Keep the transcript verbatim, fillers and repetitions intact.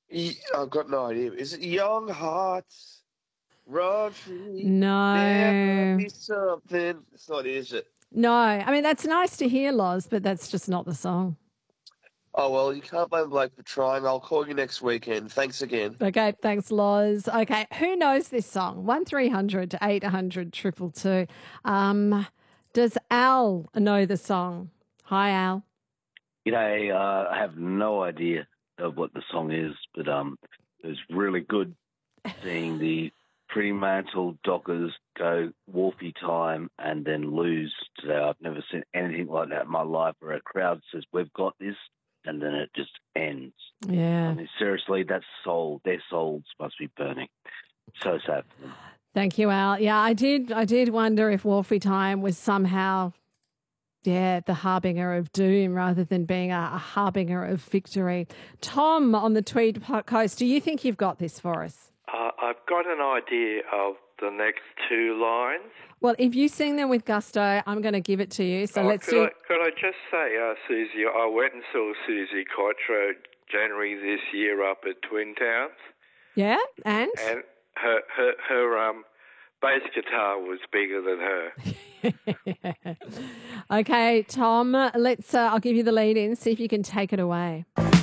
Y- I've got no idea. Is it Young Hearts? Run free. Never No. be something. It's not, is it? No. I mean, that's nice to hear, Loz, but that's just not the song. Oh, well, you can't blame Blake for trying. I'll call you next weekend. Thanks again. Okay, thanks, Loz. Okay, who knows this song? One three hundred eight hundred two two. Um, does Al know the song? Hi, Al. G'day. Uh, I have no idea of what the song is, but um, it was really good seeing the Fremantle Dockers go Wolfie time and then lose today. I've never seen anything like that in my life where a crowd says, we've got this, and then it just ends. Yeah. I mean, seriously, that's soul. Their souls must be burning. So sad for them. Thank you, Al. Yeah, I did. I did wonder if Wolfie time was somehow, yeah, the harbinger of doom rather than being a, a harbinger of victory. Tom on the Tweed Coast, do you think you've got this for us? Uh, I've got an idea of the next two lines. Well, if you sing them with gusto, I'm going to give it to you. So Oh, let's could do. I, could I just say, uh, Susie, I went and saw Susie Quattro January this year up at Twin Towns, Yeah, and and her her her um bass guitar was bigger than her. okay, Tom. Let's. Uh, I'll give you the lead in. See if you can take it away.